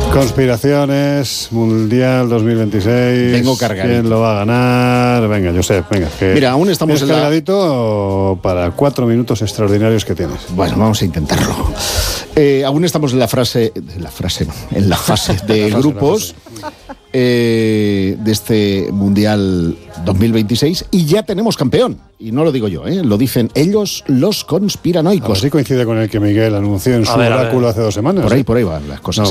Conspiraciones, Mundial 2026. Vengo cargadito. ¿Quién lo va a ganar? Venga, Josep, venga. Mira, aún estamos cargadito para 4 minutos extraordinarios que tienes. Bueno, vamos a intentarlo. Aún estamos en la fase de grupos de este Mundial 2026 y ya tenemos campeón. Y no lo digo yo, lo dicen ellos, los conspiranoicos. Así coincide con el que Miguel anunció en su oráculo hace 2 semanas. Por ahí van las cosas. No,